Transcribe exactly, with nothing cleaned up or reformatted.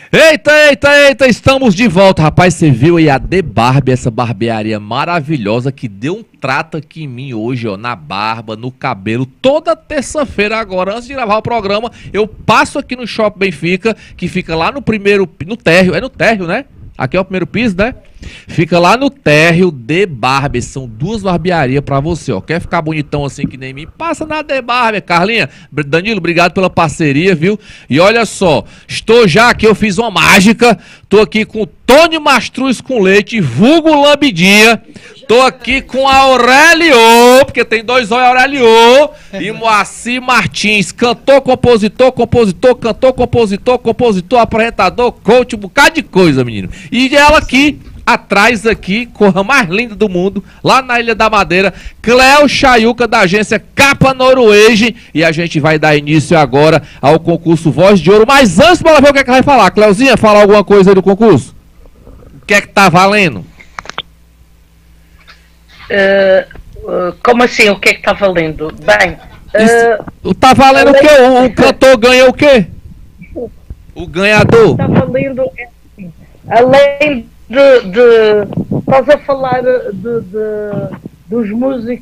Eita, eita, eita, estamos de volta. Rapaz, você viu aí a The Barbe, essa barbearia maravilhosa que deu um trato aqui em mim hoje, ó, na barba, no cabelo. Toda terça-feira agora, antes de gravar o programa, eu passo aqui no Shopping Benfica, que fica lá no primeiro, no térreo, é no térreo, né? Aqui é o primeiro piso, né? Fica lá no térreo The Barber. São duas barbearias pra você, ó. Quer ficar bonitão assim que nem mim? Passa na The Barber, Carlinha. Danilo, obrigado pela parceria, viu? E olha só, estou já aqui, eu fiz uma mágica. Tô aqui com o Tony Mastruz com leite, vulgo Lambidinha. Tô aqui com a Aurélio, porque tem dois olhos, Aurélio. E Moacir Martins, cantor, compositor, compositor, cantor, compositor, compositor, apresentador, coach, um bocado de coisa, menino. E ela aqui, atrás aqui, corra mais linda do mundo, lá na Ilha da Madeira, Cleo Chayuca, da agência Capa Noruege. E a gente vai dar início agora ao concurso Voz de Ouro. Mas antes, bora ver o que é que vai falar. Cleozinha, fala alguma coisa aí do concurso? O que é que tá valendo? Uh, uh, como assim? O que é que está valendo? Bem, uh, tá valendo além... o quê? O, o cantor ganha o quê? O ganhador. Está valendo, é assim, além de, de estás a falar de, de, dos músicos